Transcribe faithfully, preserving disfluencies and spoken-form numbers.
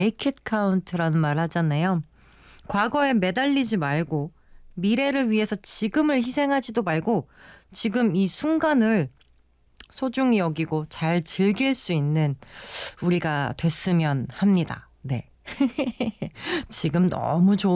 make it count라는 말 하잖아요. 과거에 매달리지 말고 미래를 위해서 지금을 희생하지도 말고 지금 이 순간을 소중히 여기고 잘 즐길 수 있는 우리가 됐으면 합니다. 네. 지금 너무 좋은